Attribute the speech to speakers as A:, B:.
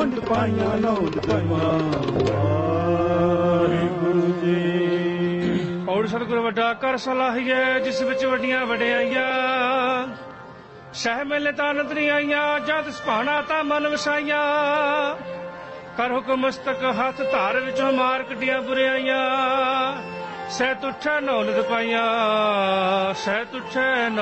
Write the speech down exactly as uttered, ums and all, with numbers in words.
A: ਨੌਂਦ ਪਾਈਆਂ ਨੌਂਦ ਪਾਈਆਂ। ਵਾਹਿਗੁਰੂ ਜੀ।
B: ਔਰ ਸਤਿਗੁਰ ਵੱਡਾ ਕਰ ਸਲਾਹੀਏ ਜਿਸ ਵਿੱਚ ਵੱਡੀਆਂ ਵਡਿਆਈਆਂ। ਸਹਿ ਮੇਲੇ ਤਾਂ ਅਨੰਤ ਨਹੀਂ ਆਈਆਂ ਜਦ ਸੁਭਾਣਾ ਤਾਂ ਮਨ ਵਸਾਈਆਂ। ਕਰ ਹੁਕਮ ਮਸਤਕ ਹੱਥ ਧਾਰ ਵਿੱਚੋਂ ਮਾਰ ਕੱਢੀਆਂ ਬੁਰਿਆਈਆਂ। ਸਹਿ ਤੁਠੈ ਨੌ ਨਿਧ ਪਾਈਆਂ ਸਹਿ ਤੁਠੈ